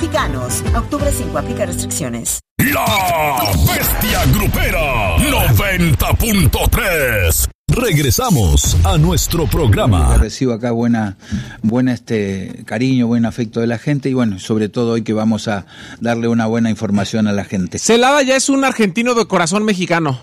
mexicanos. Octubre 5, aplica restricciones. La Bestia Grupera 90.3. Regresamos a nuestro programa. Recibo acá buena cariño, buen afecto de la gente y bueno, sobre todo hoy que vamos a darle una buena información a la gente. Celada ya es un argentino de corazón mexicano.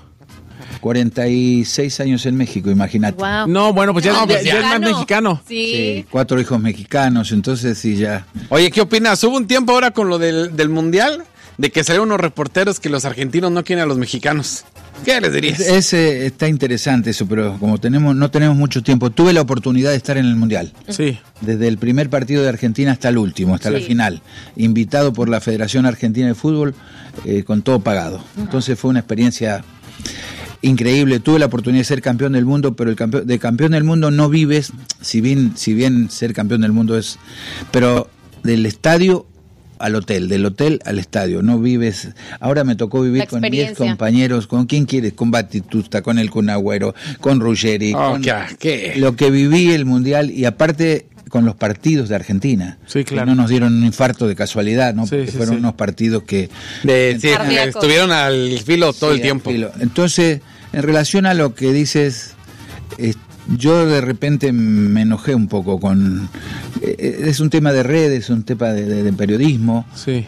46 años en México, imagínate. Wow. No, bueno, pues ya es más mexicano. Sí. 4 hijos mexicanos, entonces sí ya. Oye, ¿qué opinas? Hubo un tiempo ahora con lo del Mundial de que salieron unos reporteros que los argentinos no quieren a los mexicanos. ¿Qué les dirías? Está interesante eso, pero como no tenemos mucho tiempo. Tuve la oportunidad de estar en el Mundial. Sí. Desde el primer partido de Argentina hasta el último, hasta la final. Invitado por la Federación Argentina de Fútbol, con todo pagado. Entonces fue una experiencia increíble. Tuve la oportunidad de ser campeón del mundo, pero de campeón del mundo no vives, si bien ser campeón del mundo es... Pero del estadio al hotel, del hotel al estadio, no vives. Ahora me tocó vivir con 10 compañeros. ¿Con quién quieres? Con Batistuta, con el Kun Agüero, con Ruggeri, lo que viví el Mundial y aparte con los partidos de Argentina. Sí, claro. Que no nos dieron un infarto de casualidad, ¿no? Porque fueron unos partidos que... estuvieron al filo todo el tiempo. Entonces, en relación a lo que dices... Yo de repente me enojé un poco con... es un tema de redes, un tema de periodismo. Sí.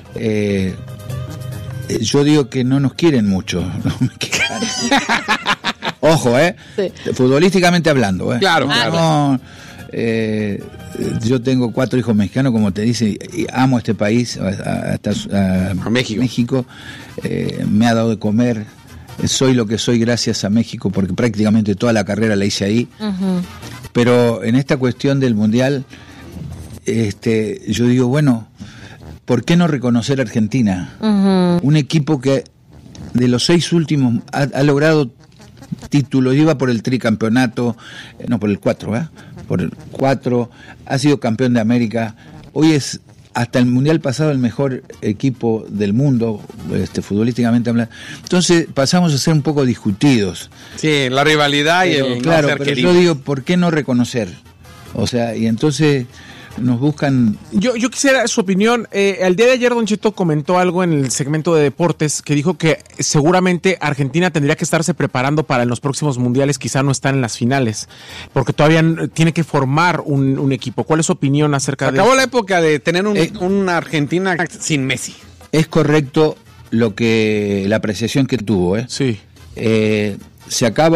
Yo digo que no nos quieren mucho los mexicanos. Ojo, Sí. Futbolísticamente hablando. Claro, claro. Yo tengo 4 hijos mexicanos, como te dice, y amo este país, a México. Me ha dado de comer. Soy lo que soy gracias a México porque prácticamente toda la carrera la hice ahí. Uh-huh. Pero en esta cuestión del Mundial, yo digo, bueno, ¿por qué no reconocer a Argentina? Uh-huh. Un equipo que de los 6 últimos ha logrado títulos, iba por el tricampeonato, no, por el 4, ¿eh? Por el 4, ha sido campeón de América, hoy es... Hasta el Mundial pasado el mejor equipo del mundo, futbolísticamente hablando. Entonces pasamos a ser un poco discutidos. Sí, la rivalidad y el claro, no ser pero querido. Yo digo, ¿por qué no reconocer? O sea, y entonces nos buscan... Yo quisiera su opinión. El día de ayer Don Cheto comentó algo en el segmento de deportes que dijo que seguramente Argentina tendría que estarse preparando para en los próximos mundiales, quizá no estar en las finales, porque todavía tiene que formar un equipo. ¿Cuál es su opinión acerca de Acabó la época de tener una Argentina sin Messi. Es correcto la apreciación que tuvo, ¿eh? Sí. Se acaba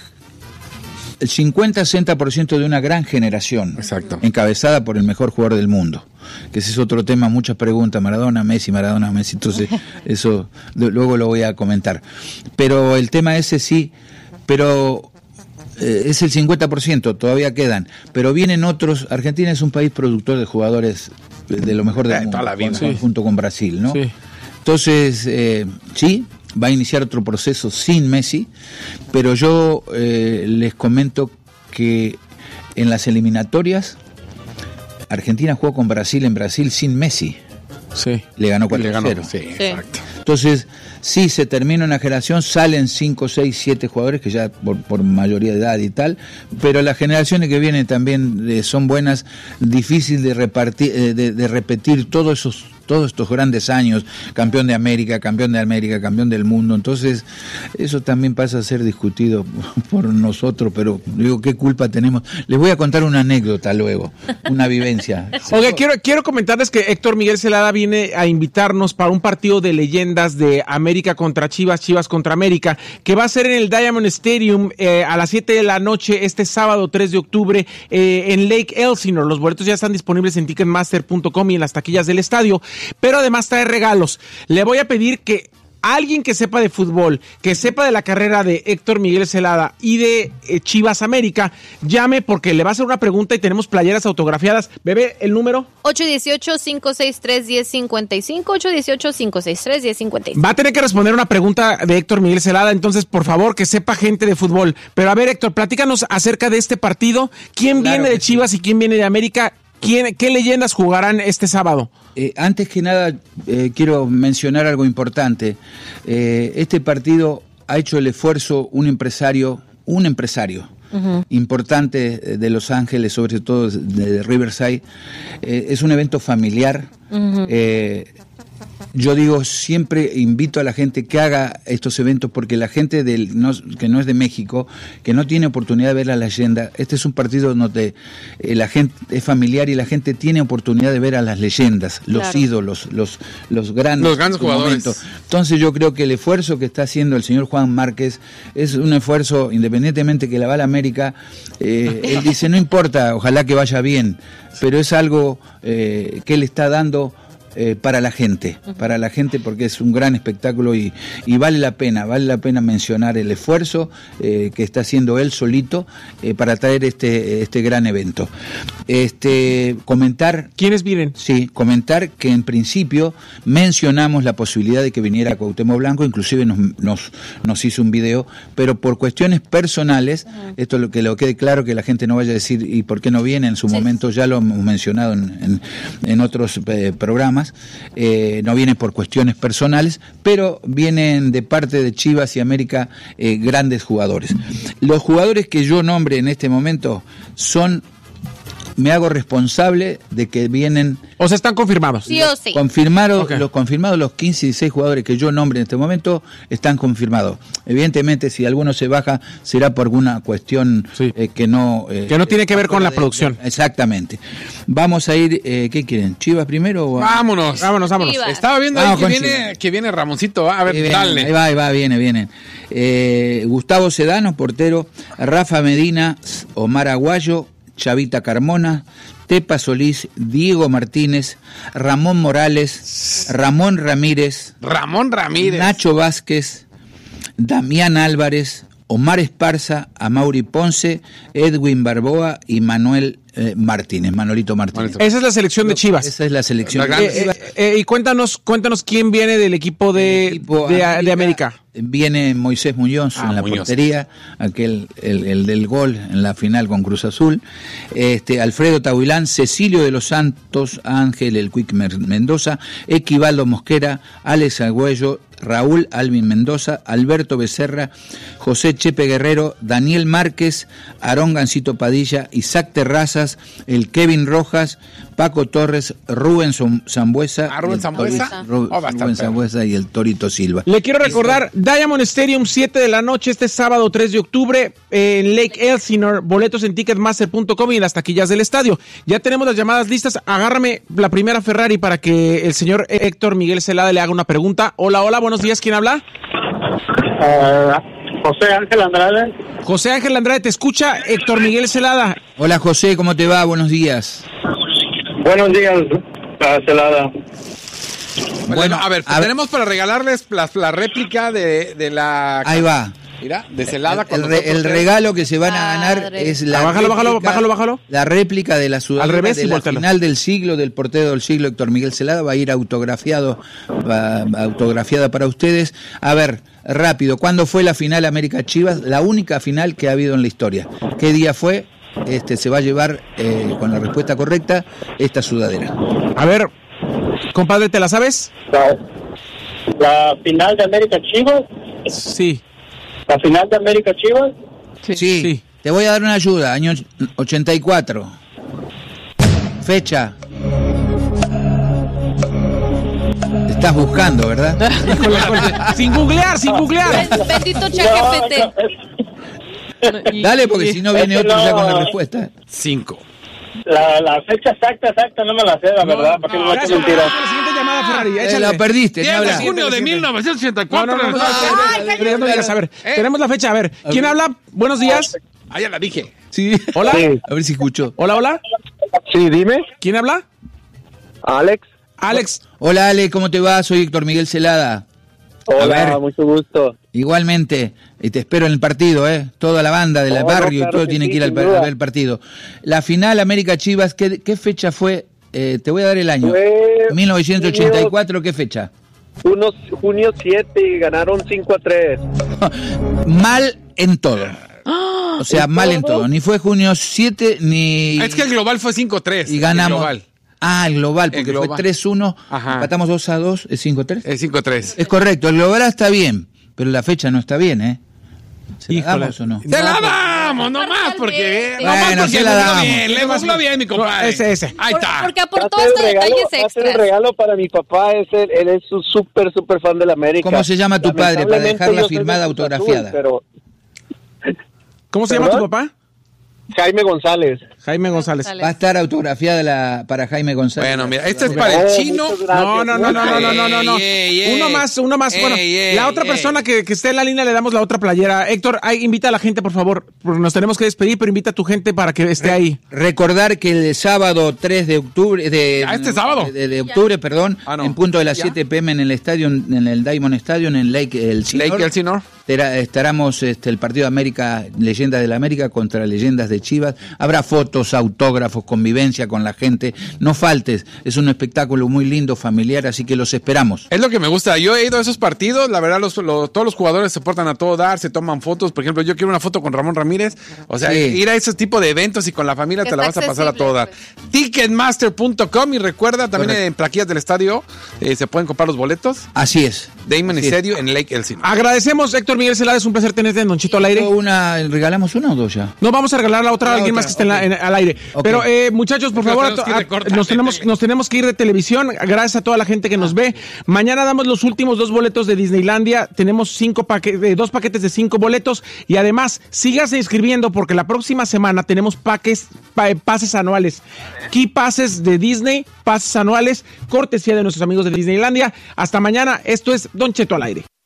el 50-60% de una gran generación. Exacto. Encabezada por el mejor jugador del mundo. Que ese es otro tema, muchas preguntas, Maradona, Messi, entonces eso luego lo voy a comentar. Pero el tema ese sí, pero es el 50%, todavía quedan. Pero vienen otros, Argentina es un país productor de jugadores de lo mejor del mundo, toda la vida, junto con Brasil, ¿no? Sí. Entonces, sí, va a iniciar otro proceso sin Messi, pero yo les comento que en las eliminatorias Argentina jugó con Brasil en Brasil sin Messi. Sí. Le ganó 4-0. Sí, exacto. Entonces, sí, se termina una generación, salen 5, 6, 7 jugadores que ya por mayoría de edad y tal, pero las generaciones que vienen también son buenas, difícil de repetir todos estos grandes años, campeón de América, campeón del mundo. Entonces, eso también pasa a ser discutido por nosotros, pero digo, ¿qué culpa tenemos? Les voy a contar una anécdota luego, una vivencia. Oiga, quiero comentarles que Héctor Miguel Celada viene a invitarnos para un partido de leyendas de América contra Chivas, Chivas contra América, que va a ser en el Diamond Stadium a las 7 de la noche este sábado 3 de octubre en Lake Elsinore. Los boletos ya están disponibles en ticketmaster.com y en las taquillas del estadio. Pero además trae regalos. Le voy a pedir que alguien que sepa de fútbol, que sepa de la carrera de Héctor Miguel Celada y de Chivas América, llame porque le va a hacer una pregunta y tenemos playeras autografiadas. Bebé, ¿el número? 818-563-1055, 818-563-1055. Va a tener que responder una pregunta de Héctor Miguel Celada, entonces por favor que sepa gente de fútbol. Pero a ver, Héctor, platícanos acerca de este partido. ¿Quién viene de Chivas y quién viene de América? ¿Qué leyendas jugarán este sábado? Antes que nada, quiero mencionar algo importante. Este partido ha hecho el esfuerzo un empresario importante de Los Ángeles, sobre todo de Riverside. Es un evento familiar. Yo digo, siempre invito a la gente que haga estos eventos, porque la gente que no es de México, que no tiene oportunidad de ver la leyenda, este es un partido donde la gente es familiar y la gente tiene oportunidad de ver a las leyendas, los ídolos, los grandes jugadores. Entonces yo creo que el esfuerzo que está haciendo el señor Juan Márquez es un esfuerzo, independientemente que la va a la América, él dice, no importa, ojalá que vaya bien, pero es algo que él está dando para la gente, porque es un gran espectáculo y vale la pena mencionar el esfuerzo que está haciendo él solito para traer este gran evento. Comentar... ¿Quiénes vienen? Sí, comentar que en principio mencionamos la posibilidad de que viniera Cuauhtémoc Blanco, inclusive nos hizo un video, pero por cuestiones personales, esto lo quede claro, que la gente no vaya a decir ¿y por qué no viene? En su momento ya lo hemos mencionado en otros programas. No vienen por cuestiones personales, pero vienen de parte de Chivas y América grandes jugadores. Los jugadores que yo nombre en este momento me hago responsable de que vienen... O sea, están confirmados. Sí o sí. Confirmados, los 15 y 16 jugadores que yo nombre en este momento están confirmados. Evidentemente, si alguno se baja, será por alguna cuestión que no tiene que ver con la producción. Exactamente. Vamos a ir, ¿qué quieren? ¿Chivas primero? O... Vámonos. Chivas. Estaba viendo que viene Ramoncito. A ver, dale. Ahí va, viene. Gustavo Sedano, portero. Rafa Medina, Omar Aguayo, Chavita Carmona, Tepa Solís, Diego Martínez, Ramón Morales, Ramón Ramírez, Nacho Vázquez, Damián Álvarez, Omar Esparza, Amaury Ponce, Edwin Barboa y Manolito Martínez. Esa es la selección de Chivas. Esa es la selección de Chivas. Y cuéntanos quién viene del equipo de América. Viene Moisés Muñoz en la portería, el del gol en la final con Cruz Azul, Alfredo Tahuilán, Cecilio de los Santos, Ángel El Quick Mendoza, Equivaldo Mosquera, Alex Agüello, Raúl Alvin Mendoza, Alberto Becerra, José Chepe Guerrero, Daniel Márquez, Aarón Gancito Padilla, Isaac Terrazas, el Kevin Rojas, Paco Torres, Rubén Sambuesa, Rubén Sambuesa y el Torito Silva. Le quiero recordar, Diamond Stadium, 7 de la noche, este sábado 3 de octubre, en Lake Elsinore, boletos en ticketmaster.com y en las taquillas del estadio. Ya tenemos las llamadas listas, agárrame la primera Ferrari para que el señor Héctor Miguel Celada le haga una pregunta. Hola, buenos días, ¿quién habla? José Ángel Andrade. José Ángel Andrade, te escucha Héctor Miguel Celada. Hola José, ¿cómo te va? Buenos días. Buenos días, Celada. Bueno, a ver, tenemos para regalarles la réplica de la... Ahí va. Mira, de Celada. El regalo que se van a ganar es la bájalo. La réplica de la sudadera al revés, de la final del siglo, del portero del siglo, Héctor Miguel Celada. Va a ir autografiada para ustedes. A ver, rápido, ¿cuándo fue la final América Chivas? La única final que ha habido en la historia. ¿Qué día fue? Se va a llevar, con la respuesta correcta, esta sudadera. A ver, compadre, ¿te la sabes? ¿La final de América Chivas? Sí. ¿La final de América Chivas? Sí. Te voy a dar una ayuda. Año 84. Fecha. Estás buscando, ¿verdad? Sin googlear. Bendito ChatGPT. Dale, porque si no viene otro ya con la respuesta. 5. La fecha exacta no me la sé, la verdad. ¿Para qué no me mentira? La siguiente llamada, Ferrari. La perdiste. 10 de junio de 1984. A ver, tenemos la fecha. A ver, ¿quién habla? Buenos días. Ah, ya la dije. Sí. Hola. Sí. A ver si escucho. Hola. Sí, dime. ¿Quién habla? Alex. Hola, Ale, ¿cómo te va? Soy Héctor Miguel Celada. Hola, mucho gusto. Igualmente, y te espero en el partido, toda la banda del barrio y todo tiene que ir a ver el partido. La final América Chivas, ¿qué fecha fue? Te voy a dar el año. 1984, ¿qué fecha? Junio 7, ganaron 5-3. Mal en todo. O sea, mal en todo. Ni fue junio 7, ni... Es que el global fue 5-3. Y ganamos... El global, porque fue 3-1, empatamos 2-2, ¿es 5-3? Es 5-3. Es correcto, el global está bien, pero la fecha no está bien, ¿Se la damos o no? ¡Se la damos! damos, nomás, porque... Sí. Nomás Bueno, porque sí la damos. le googló bien, mi compadre. Ese. Ahí está. Porque aportó hasta detalles Va a ser un extras. regalo para mi papá, él es un súper fan de la América. ¿Cómo se llama tu padre para Lamentablemente, dejarla yo soy firmada, de Cruz Azul, autografiada? pero ¿Cómo se llama tu ¿Perdón? papá? Jaime González. Jaime González. Va a estar autografiada para Jaime González. Bueno, mira, esta es para el chino. Muchas gracias. No. Ey. Uno más. Bueno, Ey. la otra persona que esté en la línea le damos la otra playera. Héctor, invita a la gente, por favor. Porque nos tenemos que despedir, pero invita a tu gente para que esté ahí. Recordar que el sábado 3 de octubre, este sábado. de octubre, perdón, Ah, no. en punto de las 7 p.m. en el estadio, en el Diamond Stadium, en Lake Elsinore. Estaremos el partido de América, Leyendas de la América contra Leyendas de Chivas. Habrá fotos, autógrafos, convivencia con la gente. No faltes, es un espectáculo muy lindo, familiar, así que los esperamos. Es lo que me gusta. Yo he ido a esos partidos, la verdad, todos los jugadores se portan a todo dar, se toman fotos. Por ejemplo, yo quiero una foto con Ramón Ramírez. O sea, Sí. ir a ese tipo de eventos y con la familia Que te la vas está a pasar a accesible, todo dar. pues. Ticketmaster.com y recuerda, también Correcto. en plaquillas del estadio se pueden comprar los boletos. Así es. Damon Así es. Stadium en Lake Elsinore. Agradecemos, Héctor Miguel Celada, es un placer tenerte en Don Chito al aire. ¿Regalamos una o dos ya? No, vamos a regalar la otra a La alguien otra, más que esté ok. al aire. Ok. Pero, muchachos, por Pero favor, tenemos que ir de corte. nos tenemos que ir de televisión. Gracias a toda la gente que nos ve. Mañana damos los últimos 2 boletos de Disneylandia. Tenemos 2 paquetes de 5 boletos. Y además, sígase inscribiendo porque la próxima semana tenemos pases anuales. Key Passes de Disney, pases anuales, cortesía de nuestros amigos de Disneylandia. Hasta mañana. Esto es Don Cheto al aire.